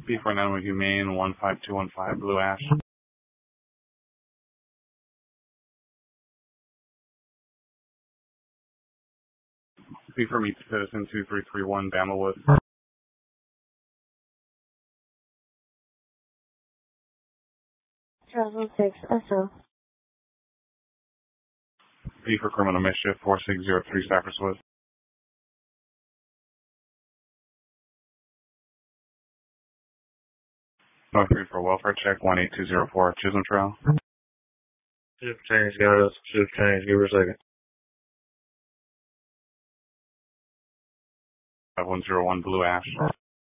B49 Humane 15215 Blue Ash. B for Meet Citizen 2331 Bamawood. Travel 6 SO. B for Criminal Mischief 4603 Cypresswood. North 3 for Welfare Check 18204 Chisholm Trail. Shift change, got us. Shift change, give her a second. 5101 Blue Ash.